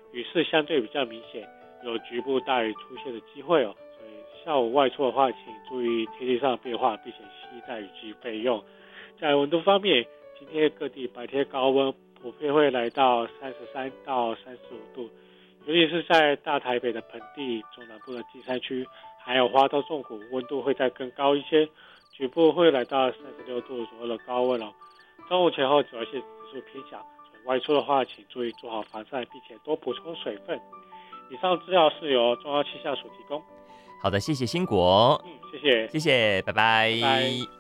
雨势相对比较明显，有局部大雨出现的机会哦。所以下午外出的话，请注意天气上的变化，并且携带雨具备用。在温度方面，今天各地白天高温普遍会来到33到35度，尤其是在大台北的盆地、中南部的金山区，还有花东纵谷，温度会再更高一些，局部会来到36度左右的高温哦。中午前后紫外线指数偏小，所以外出的话，请注意做好防晒，并且多补充水分。以上资料是由中央气象署提供。 好的，谢谢兴国， 谢谢， 谢谢，拜拜。 拜拜。